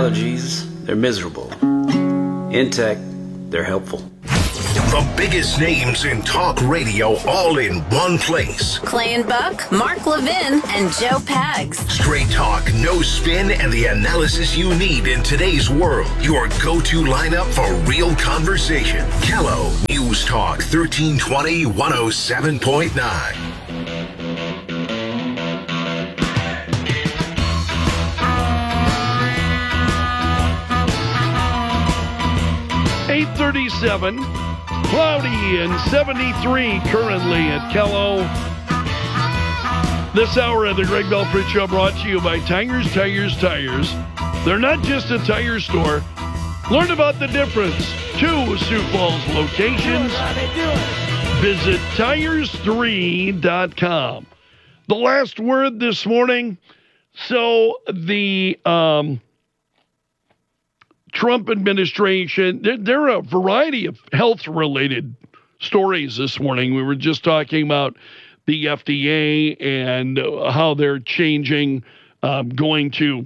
allergies, they're miserable. In tech, they're helpful. The biggest names in talk radio all in one place. Clay and Buck, Mark Levin, and Joe Pags. Straight talk, no spin, and the analysis you need in today's world. Your go-to lineup for real conversation. Kello News Talk 1320 107.9. .37, cloudy and 73 currently at Kello. This hour of the Greg Belfrich Show brought to you by Tires. They're not just a tire store. Learn about the difference. 2 Sioux Falls locations. Visit tires3.com. The last word this morning. So the Trump administration, there are a variety of health-related stories this morning. We were just talking about the FDA and how they're changing, going to,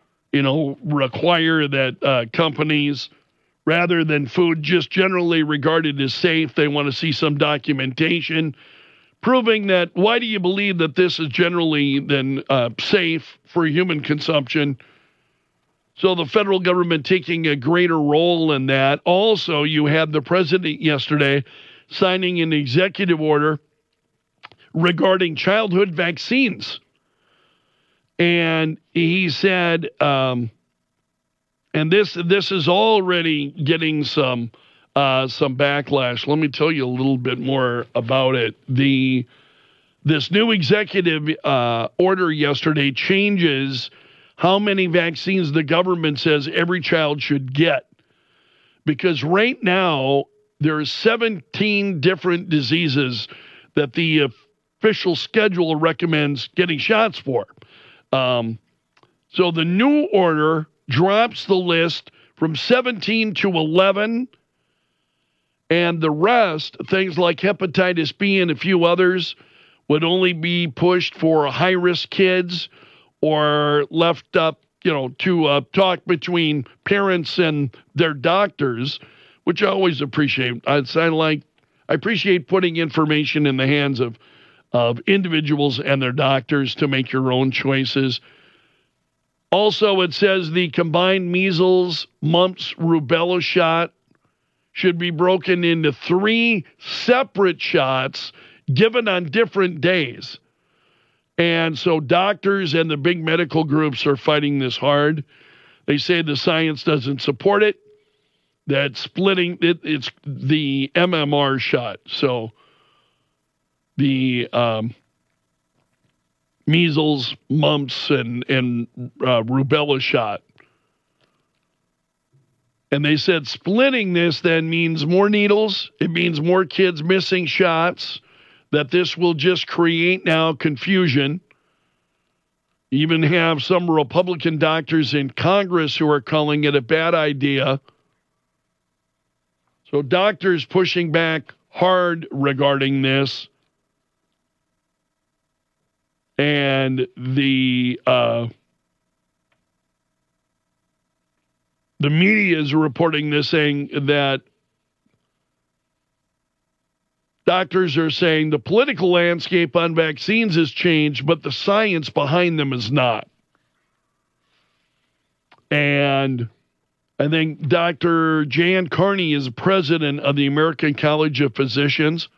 require that companies, rather than food just generally regarded as safe, they want to see some documentation proving that. Why do you believe that this is generally then safe for human consumption? So the federal government taking a greater role in that. Also, you had the president yesterday signing an executive order regarding childhood vaccines. And he said, and this is already getting some backlash. Let me tell you a little bit more about it. This new executive order yesterday changes how many vaccines the government says every child should get. Because right now, there are 17 different diseases that the official schedule recommends getting shots for. So the new order drops the list from 17 to 11, and the rest, things like hepatitis B and a few others, would only be pushed for high-risk kids or left up, to talk between parents and their doctors, which I always appreciate. I appreciate putting information in the hands of individuals and their doctors to make your own choices. Also, it says the combined measles, mumps, rubella shot should be broken into 3 separate shots given on different days. And so doctors and the big medical groups are fighting this hard. They say the science doesn't support it, that splitting it's the MMR shot. So the measles, mumps, and rubella shot. And they said splitting this then means more needles. It means more kids missing shots. That this will just create now confusion. Even have some Republican doctors in Congress who are calling it a bad idea. So doctors pushing back hard regarding this. And the media is reporting this, saying that doctors are saying the political landscape on vaccines has changed, but the science behind them is not. And I think Dr. Jan Carney is president of the American College of Physicians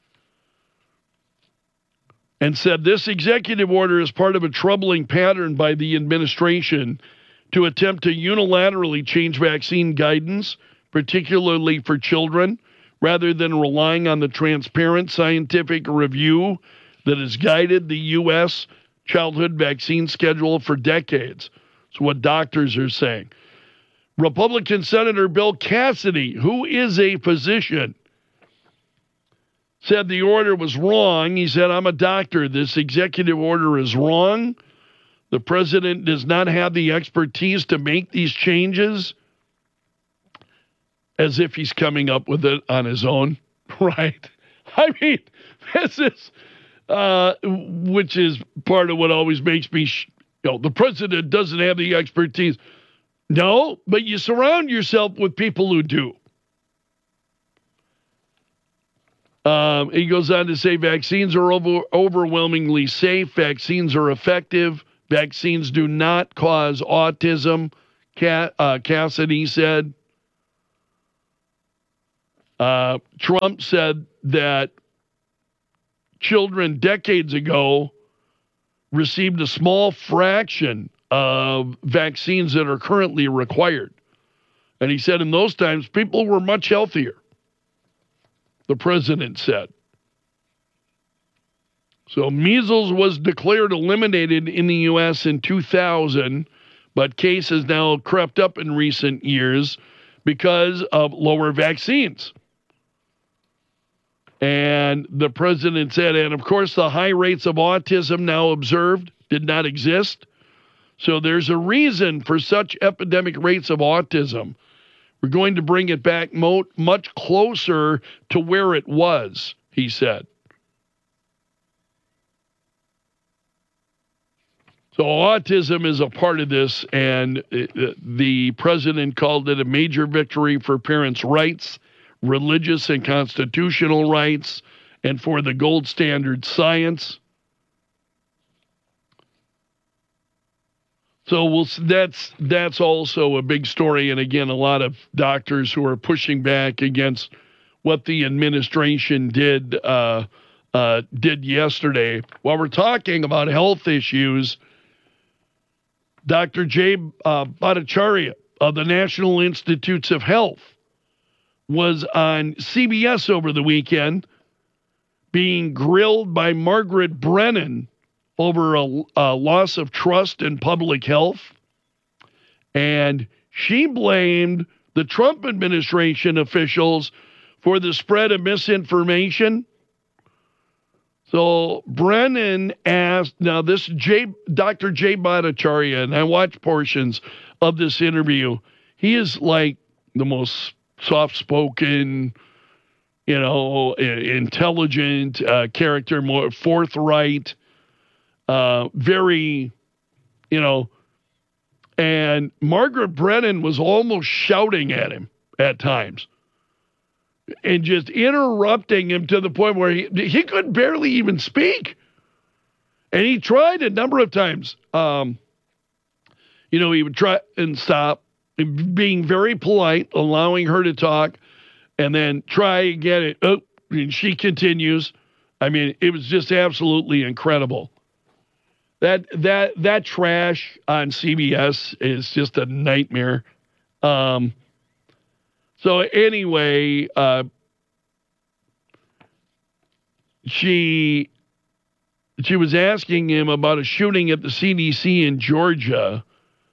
and said this executive order is part of a troubling pattern by the administration to attempt to unilaterally change vaccine guidance, particularly for children, rather than relying on the transparent scientific review that has guided the U.S. childhood vaccine schedule for decades. That's what doctors are saying. Republican Senator Bill Cassidy, who is a physician, said the order was wrong. He said, I'm a doctor. This executive order is wrong. The president does not have the expertise to make these changes. As if he's coming up with it on his own, right? I mean, this is, which is part of what always makes me, the president doesn't have the expertise. No, but you surround yourself with people who do. He goes on to say vaccines are overwhelmingly safe. Vaccines are effective. Vaccines do not cause autism, Cassidy said. Trump said that children decades ago received a small fraction of vaccines that are currently required. And he said in those times, people were much healthier, the president said. So measles was declared eliminated in the U.S. in 2000, but cases now crept up in recent years because of lower vaccines. And the president said, and of course, the high rates of autism now observed did not exist. So there's a reason for such epidemic rates of autism. We're going to bring it back much closer to where it was, he said. So autism is a part of this, and the president called it a major victory for parents' rights, religious and constitutional rights, and for the gold standard science. So that's also a big story, and again, a lot of doctors who are pushing back against what the administration did yesterday. While we're talking about health issues, Dr. Jay Bhattacharya of the National Institutes of Health was on CBS over the weekend being grilled by Margaret Brennan over a loss of trust in public health. And she blamed the Trump administration officials for the spread of misinformation. So Brennan asked, now this Dr. Jay Bhattacharya, and I watched portions of this interview. He is like the most soft-spoken, intelligent character, more forthright, very, and Margaret Brennan was almost shouting at him at times and just interrupting him to the point where he could barely even speak. And he tried a number of times. He would try and stop, being very polite, allowing her to talk, and then try again. And she continues. I mean, it was just absolutely incredible. That trash on CBS is just a nightmare. So anyway, she was asking him about a shooting at the CDC in Georgia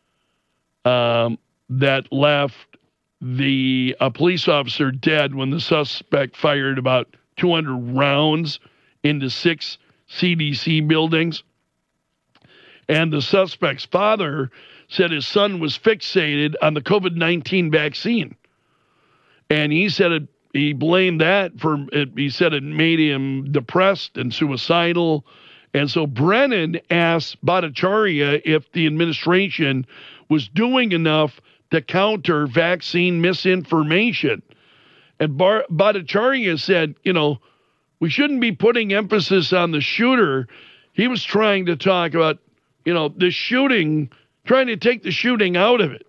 that left a police officer dead when the suspect fired about 200 rounds into 6 CDC buildings. And the suspect's father said his son was fixated on the COVID-19 vaccine. And he said he blamed that for it. He said it made him depressed and suicidal. And so Brennan asked Bhattacharya if the administration was doing enough to counter vaccine misinformation. And Bhattacharya said, we shouldn't be putting emphasis on the shooter. He was trying to talk about, the shooting, trying to take the shooting out of it.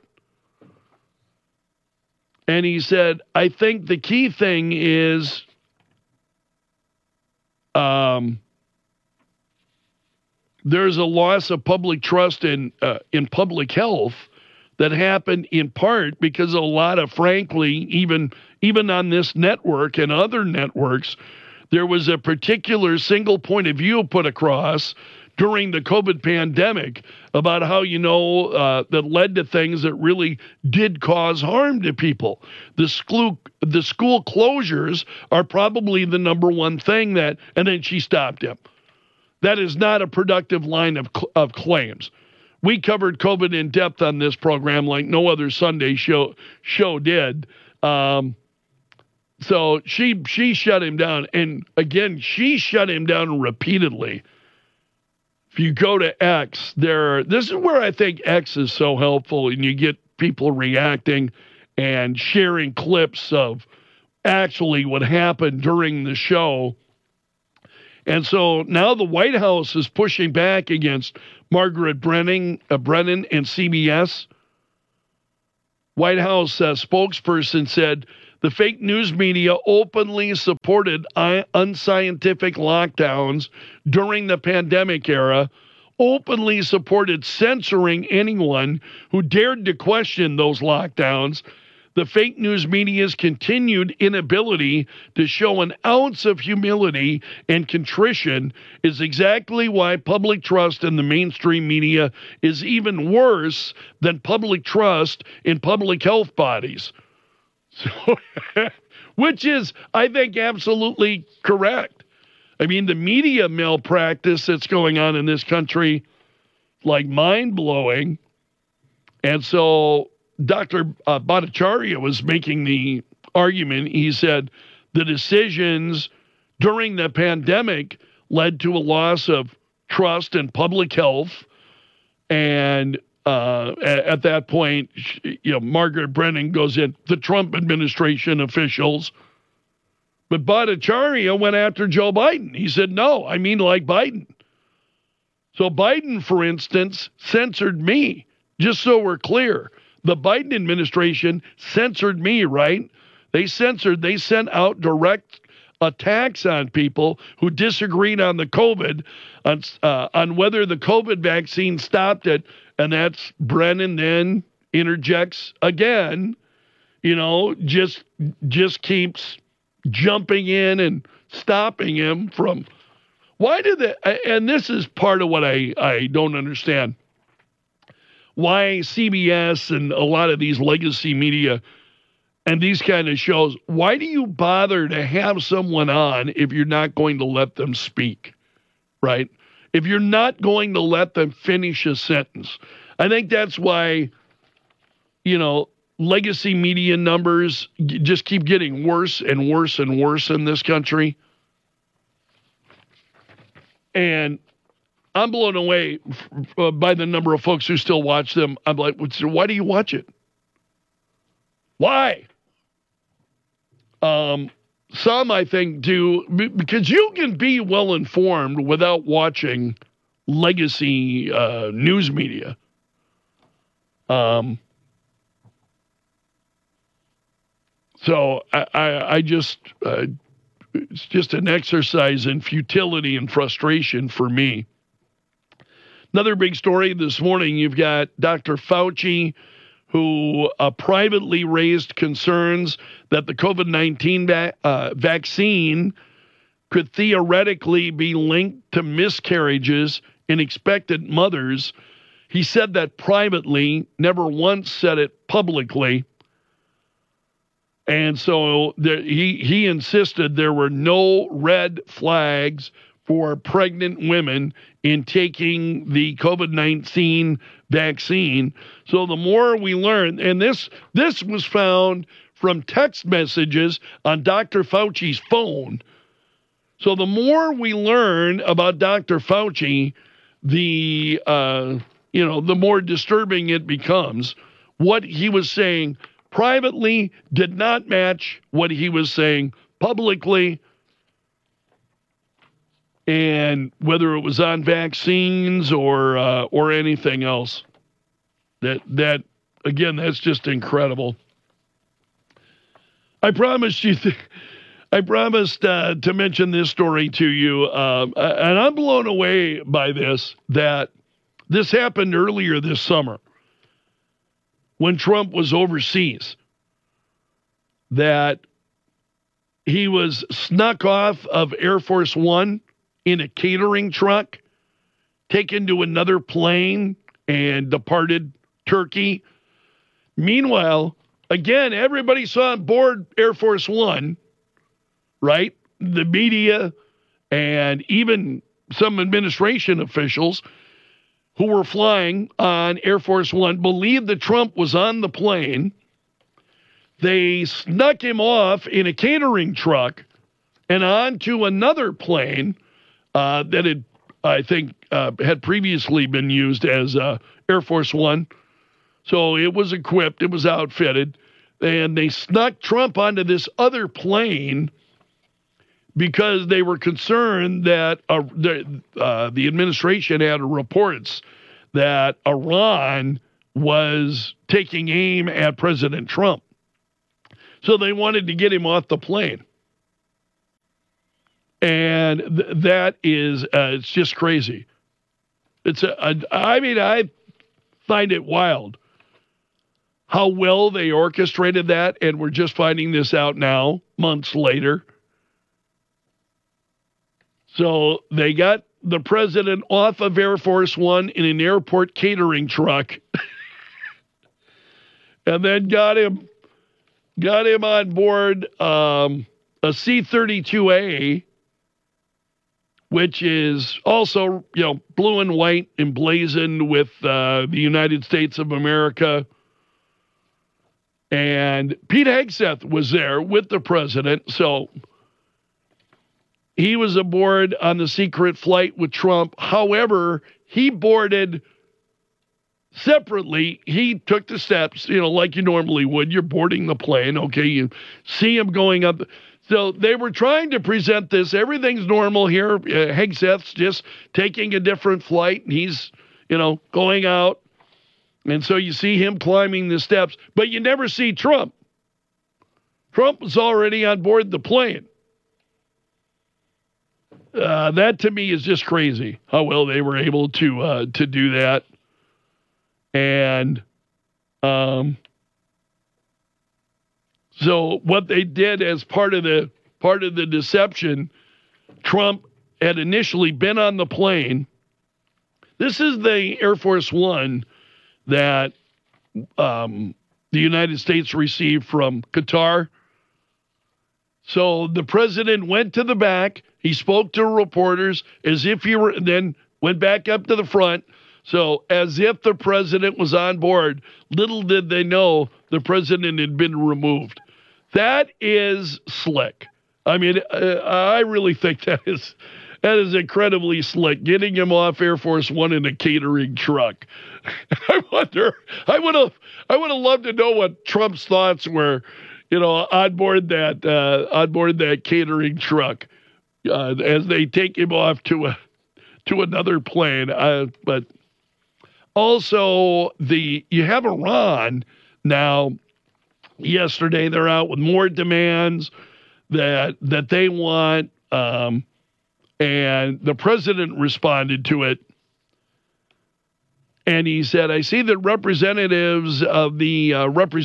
And he said, I think the key thing is there's a loss of public trust in public health that happened in part because a lot of, frankly, even on this network and other networks, there was a particular single point of view put across during the COVID pandemic about how, that led to things that really did cause harm to people. The school closures are probably the number one thing and then she stopped him. That is not a productive line of claims. We covered COVID in depth on this program like no other Sunday show did. So she shut him down. And again, she shut him down repeatedly. If you go to X, this is where I think X is so helpful, and you get people reacting and sharing clips of actually what happened during the show. And so now the White House is pushing back against Margaret Brennan and CBS. White House spokesperson said the fake news media openly supported unscientific lockdowns during the pandemic era, openly supported censoring anyone who dared to question those lockdowns. The fake news media's continued inability to show an ounce of humility and contrition is exactly why public trust in the mainstream media is even worse than public trust in public health bodies. So, which is, I think, absolutely correct. I mean, the media malpractice that's going on in this country, like mind-blowing. And so Dr. Bhattacharya was making the argument. He said the decisions during the pandemic led to a loss of trust in public health. And at that point, Margaret Brennan goes in, the Trump administration officials. But Bhattacharya went after Joe Biden. He said, no, I mean like Biden. So Biden, for instance, censored me, just so we're clear. The Biden administration censored me, right? They sent out direct attacks on people who disagreed on the COVID, on whether the COVID vaccine stopped it. And that's Brennan then interjects again, just keeps jumping in and stopping him from. Why did they? And this is part of what I don't understand. Why CBS and a lot of these legacy media and these kind of shows, why do you bother to have someone on if you're not going to let them speak, right? If you're not going to let them finish a sentence. I think that's why, legacy media numbers just keep getting worse and worse and worse in this country. And I'm blown away by the number of folks who still watch them. I'm like, why do you watch it? Why? Some, I think, do, because you can be well informed without watching legacy news media. So I just, it's just an exercise in futility and frustration for me. Another big story this morning, you've got Dr. Fauci, who privately raised concerns that the COVID-19 vaccine could theoretically be linked to miscarriages in expectant mothers. He said that privately, never once said it publicly. And so he insisted there were no red flags for pregnant women in taking the COVID-19 vaccine. So the more we learn, and this was found from text messages on Dr. Fauci's phone. So the more we learn about Dr. Fauci, the more disturbing it becomes. What he was saying privately did not match what he was saying publicly. And whether it was on vaccines or anything else, that again, that's just incredible. I promised to mention this story to you, and I'm blown away by this. That this happened earlier this summer when Trump was overseas. That he was snuck off of Air Force One in a catering truck, taken to another plane, and departed Turkey. Meanwhile, again, everybody saw on board Air Force One, right? The media and even some administration officials who were flying on Air Force One believed that Trump was on the plane. They snuck him off in a catering truck and onto another plane that had previously been used as Air Force One. So it was equipped, it was outfitted, and they snuck Trump onto this other plane because they were concerned that the administration had reports that Iran was taking aim at President Trump. So they wanted to get him off the plane. And that is, it's just crazy. I find it wild how well they orchestrated that, and we're just finding this out now, months later. So they got the president off of Air Force One in an airport catering truck, and then got him on board a C-32A, which is also, blue and white emblazoned with the United States of America. And Pete Hegseth was there with the president, so he was aboard on the secret flight with Trump. However, he boarded separately. He took the steps, like you normally would. You're boarding the plane, okay? You see him going up. So they were trying to present this. Everything's normal here. Hegseth's just taking a different flight, and he's, going out. And so you see him climbing the steps, but you never see Trump. Trump was already on board the plane. That to me is just crazy how well they were able to do that. And so what they did as part of the deception, Trump had initially been on the plane. This is the Air Force One that the United States received from Qatar. So the president went to the back. He spoke to reporters as if he were, then went back up to the front. So as if the president was on board. Little did they know the president had been removed. That is slick. I mean, I really think that is incredibly slick. Getting him off Air Force One in a catering truck. I would have loved to know what Trump's thoughts were, on board that catering truck as they take him off to another plane. But also you have Iran now. Yesterday they're out with more demands that they want, and the president responded to it. And he said, I see that representatives of the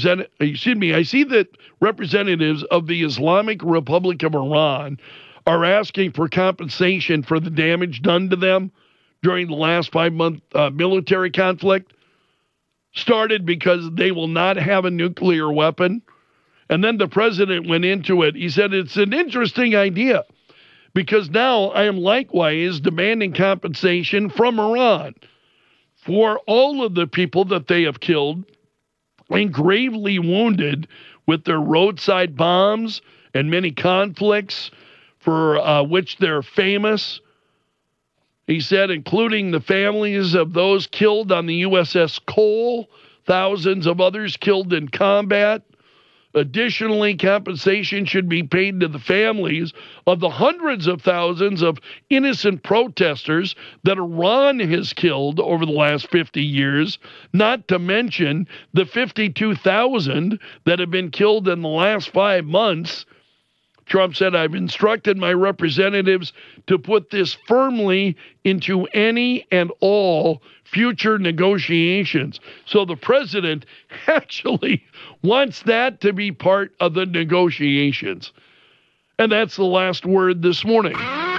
Islamic Republic of Iran are asking for compensation for the damage done to them during the last 5-month military conflict. Started because they will not have a nuclear weapon. And then the president went into it. He said, it's an interesting idea because now I am likewise demanding compensation from Iran for all of the people that they have killed and gravely wounded with their roadside bombs and many conflicts for which they're famous. He said, including the families of those killed on the USS Cole, thousands of others killed in combat. Additionally, compensation should be paid to the families of the hundreds of thousands of innocent protesters that Iran has killed over the last 50 years, not to mention the 52,000 that have been killed in the last 5 months. Trump said, I've instructed my representatives to put this firmly into any and all future negotiations. So the president actually wants that to be part of the negotiations. And that's the last word this morning.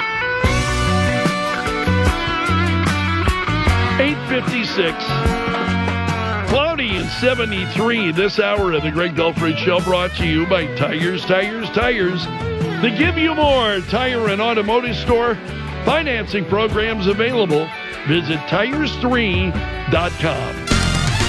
8:56. Cloudy and 73 this hour of the Greg Delfridge Show, brought to you by Tires. They give you more. Tire and automotive store. Financing programs available. Visit tires3.com.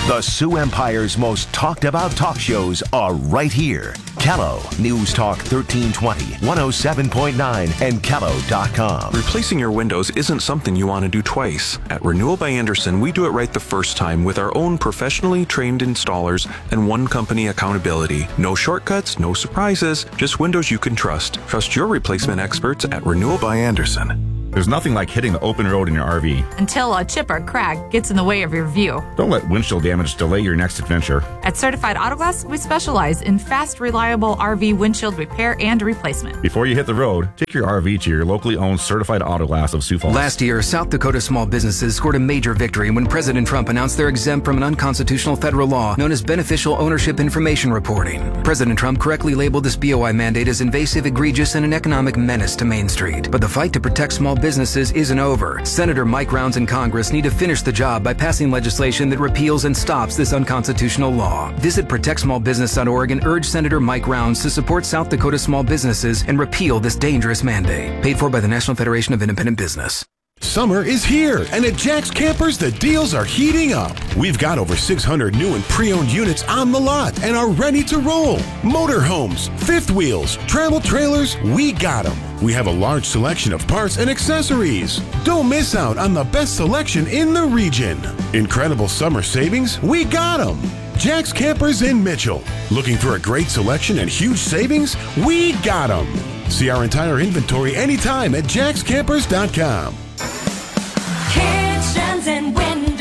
The Sioux Empire's most talked about talk shows are right here. Kello, News Talk 1320, 107.9, and Kello.com. Replacing your windows isn't something you want to do twice. At Renewal by Anderson, we do it right the first time with our own professionally trained installers and one company accountability. No shortcuts, no surprises, just windows you can trust. Trust your replacement experts at Renewal by Anderson. There's nothing like hitting the open road in your RV. Until a chip or crack gets in the way of your view. Don't let windshield damage delay your next adventure. At Certified Auto Glass, we specialize in fast, reliable RV windshield repair and replacement. Before you hit the road, take your RV to your locally owned Certified Auto Glass of Sioux Falls. Last year, South Dakota small businesses scored a major victory when President Trump announced they're exempt from an unconstitutional federal law known as Beneficial Ownership Information Reporting. President Trump correctly labeled this BOI mandate as invasive, egregious, and an economic menace to Main Street. But the fight to protect small businesses isn't over. Senator Mike Rounds and Congress need to finish the job by passing legislation that repeals and stops this unconstitutional law. Visit protectsmallbusiness.org and urge Senator Mike Rounds to support South Dakota small businesses and repeal this dangerous mandate. Paid for by the National Federation of Independent Business. Summer is here, and at Jack's Campers, the deals are heating up. We've got over 600 new and pre-owned units on the lot and are ready to roll. Motorhomes, fifth wheels, travel trailers, we got them. We have a large selection of parts and accessories. Don't miss out on the best selection in the region. Incredible summer savings, we got them. Jack's Campers in Mitchell. Looking for a great selection and huge savings? We got them. See our entire inventory anytime at jackscampers.com. Kitchens and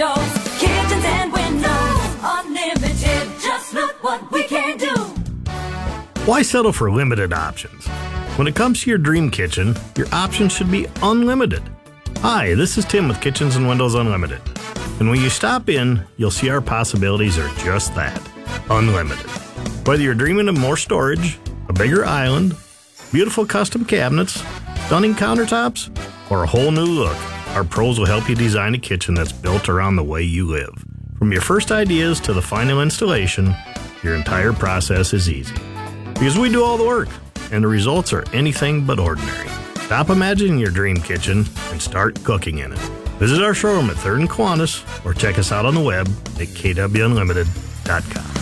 windows, unlimited, just look what we can do. Why settle for limited options? When it comes to your dream kitchen, your options should be unlimited. Hi, this is Tim with Kitchens and Windows Unlimited. And when you stop in, you'll see our possibilities are just that, unlimited. Whether you're dreaming of more storage, a bigger island, beautiful custom cabinets, stunning countertops, or a whole new look, our pros will help you design a kitchen that's built around the way you live. From your first ideas to the final installation, your entire process is easy. Because we do all the work, and the results are anything but ordinary. Stop imagining your dream kitchen and start cooking in it. Visit our showroom at 3rd and Kiwanis or check us out on the web at kwunlimited.com.